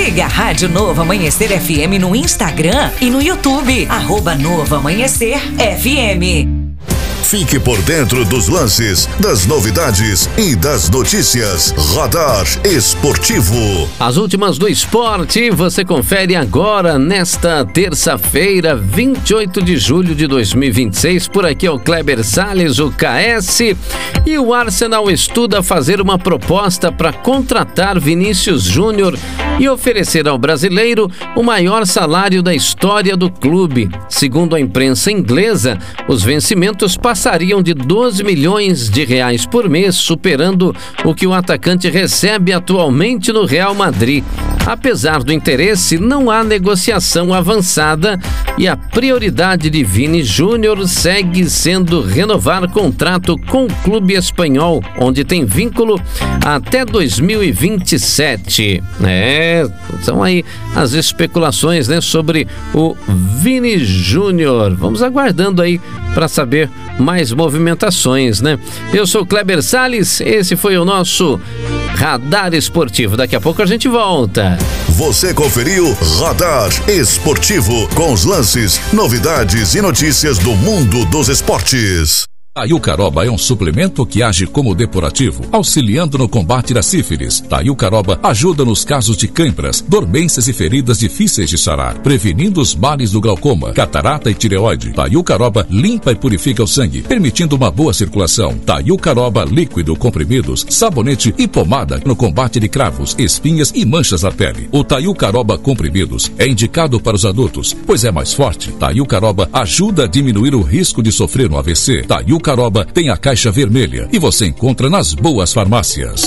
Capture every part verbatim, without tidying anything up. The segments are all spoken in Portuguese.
Siga a Rádio Novo Amanhecer F M no Instagram e no YouTube, arroba Novo Amanhecer F M. Fique por dentro dos lances, das novidades e das notícias. Radar Esportivo. As últimas do esporte você confere agora nesta terça-feira, vinte e oito de julho de dois mil e vinte e seis. Por aqui é o Kleber Salles, o K S. E o Arsenal estuda fazer uma proposta para contratar Vinícius Júnior e oferecer ao brasileiro o maior salário da história do clube. Segundo a imprensa inglesa, os vencimentos passariam de doze milhões de reais por mês, superando o que o atacante recebe atualmente no Real Madrid. Apesar do interesse, não há negociação avançada e a prioridade de Vini Júnior segue sendo renovar contrato com o clube espanhol, onde tem vínculo até dois mil e vinte e sete. É, são aí as especulações, né, sobre o Vini Júnior. Vamos aguardando aí para saber mais movimentações, né? Eu sou Kleber Salles, esse foi o nosso Radar Esportivo. Daqui a pouco a gente volta. Você conferiu Radar Esportivo, com os lances, novidades e notícias do mundo dos esportes. Taiucaroba é um suplemento que age como depurativo, auxiliando no combate da sífilis. Taiucaroba ajuda nos casos de câimbras, dormências e feridas difíceis de sarar, prevenindo os males do glaucoma, catarata e tireoide. Taiucaroba limpa e purifica o sangue, permitindo uma boa circulação. Taiucaroba líquido, comprimidos, sabonete e pomada no combate de cravos, espinhas e manchas na pele. O Taiucaroba comprimidos é indicado para os adultos, pois é mais forte. Taiucaroba ajuda a diminuir o risco de sofrer um A V C. Taiucaroba Caroba tem a caixa vermelha e você encontra nas boas farmácias.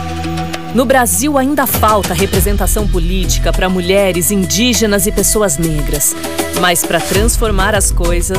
No Brasil ainda falta representação política para mulheres, indígenas e pessoas negras. Mas para transformar as coisas,